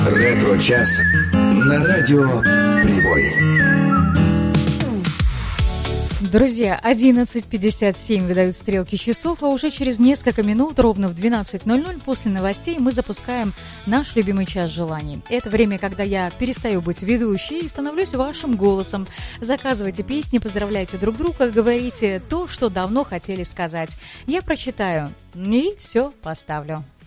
Ретро-час на радио Прибой. Друзья, 11:57 выдают стрелки часов, а уже через несколько минут, ровно в 12:00 после новостей, мы запускаем наш любимый час желаний. Это время, когда я перестаю быть ведущей и становлюсь вашим голосом. Заказывайте песни, поздравляйте друг друга, говорите то, что давно хотели сказать. Я прочитаю и все поставлю.